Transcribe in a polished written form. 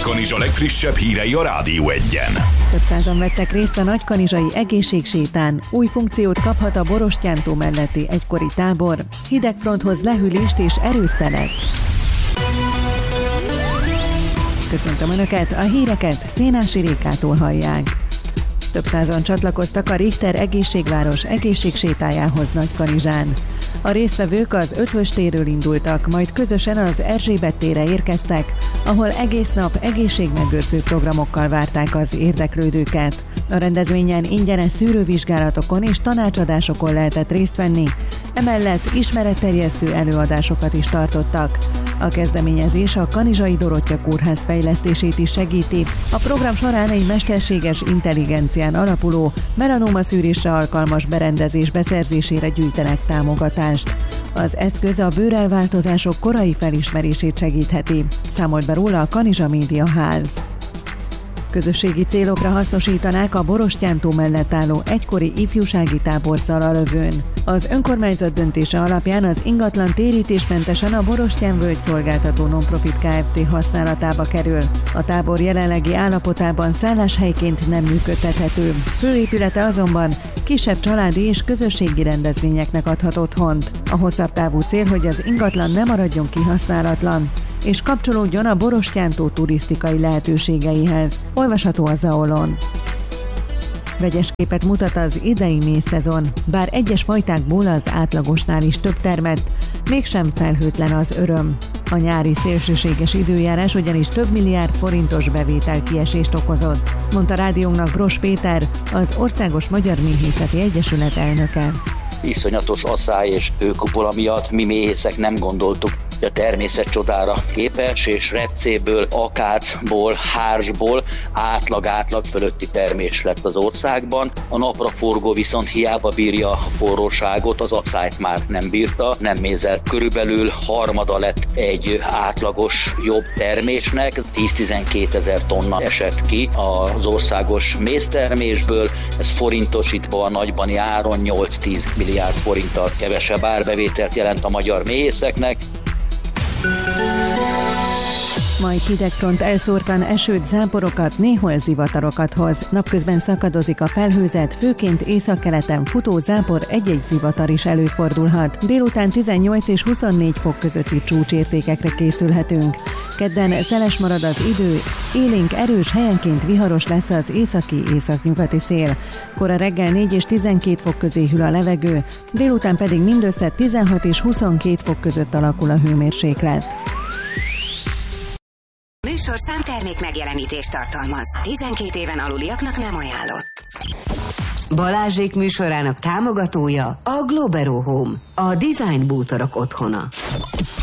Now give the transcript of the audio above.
Nagykanizsa legfrissebb hírei a Rádió 1-en. Több százan vettek részt a nagykanizsai egészségsétán. Új funkciót kaphat a Borostyántó melletti egykori tábor. Hidegfronthoz lehűlést és erőszelet. Köszöntöm Önöket, a híreket Szénási Rékától hallják. Több százan csatlakoztak a Richter Egészségváros egészségsétájához Nagykanizsán. A résztvevők az Ötvös térről indultak, majd közösen az Erzsébet térre érkeztek, ahol egész nap egészségmegőrző programokkal várták az érdeklődőket. A rendezvényen ingyenes szűrővizsgálatokon és tanácsadásokon lehetett részt venni, emellett ismeretterjesztő előadásokat is tartottak. A kezdeményezés a Kanizsai Dorottya Kórház fejlesztését is segíti. A program során egy mesterséges intelligencián alapuló, melanóma szűrésre alkalmas berendezés beszerzésére gyűjtenek támogatást. Az eszköz a bőrelváltozások korai felismerését segítheti, számolt be róla a Kanizsa Média Ház. Közösségi célokra hasznosítanák a Borostyántó mellett álló egykori ifjúsági tábort Zalalövőn. Az önkormányzat döntése alapján az ingatlan térítésmentesen a Borostyán Völgy Szolgáltató Nonprofit Kft. Használatába kerül. A tábor jelenlegi állapotában szálláshelyként nem működtethető. Főépülete azonban kisebb családi és közösségi rendezvényeknek adhat otthont. A hosszabb távú cél, hogy az ingatlan ne maradjon kihasználatlan, és kapcsolódjon a Borostyántó turisztikai lehetőségeihez. Olvasható a Zaolon. Vegyes képet mutat az idei mészszezon. Bár egyes fajtákból az átlagosnál is több termett, mégsem felhőtlen az öröm. A nyári szélsőséges időjárás ugyanis több milliárd forintos bevételkiesést okozott, mondta rádiónknak Bros Péter, az Országos Magyar Méhészeti Egyesület elnöke. Iszonyatos asszály és hőkupola miatt mi méhészek nem gondoltuk, hogy a természet csodára képes, és repcéből, akácból, hársból átlag fölötti termés lett az országban. A napraforgó viszont hiába bírja a forróságot, az asszályt már nem bírta, nem mézel. Körülbelül harmada lett egy átlagos jobb termésnek, 10-12 ezer tonna esett ki az országos méztermésből, ez forintosítva a nagybani áron 8-10 milliárd forinttal kevesebb árbevételt jelent a magyar méhészeknek. Majd hidegfront elszórtan esőt, záporokat, néhol zivatarokat hoz. Napközben szakadozik a felhőzet, főként északkeleten futó zápor, egy-egy zivatar is előfordulhat. Délután 18 és 24 fok közötti csúcsértékekre készülhetünk. Kedden szeles marad az idő, élénk erős, helyenként viharos lesz az északi-északnyugati szél. Kora reggel 4 és 12 fok közé hűl a levegő, délután pedig mindössze 16 és 22 fok között alakul a hőmérséklet. Műsorszám termék megjelenítést tartalmaz. 12 éven aluliaknak nem ajánlott. Balázsék műsorának támogatója a Globero Home, a design bútorok otthona.